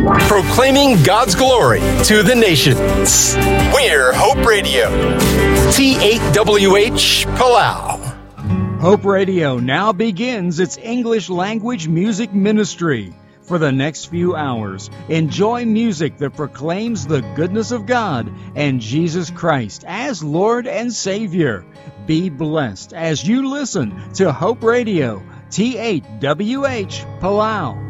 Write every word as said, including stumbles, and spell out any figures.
proclaiming God's glory to the nations. We're Hope Radio, T eight W H Palau. Hope Radio now begins its English language music ministry. For the next few hours, enjoy music that proclaims the goodness of God and Jesus Christ as Lord and Savior. Be blessed as you listen to Hope Radio, T eight W H Palau.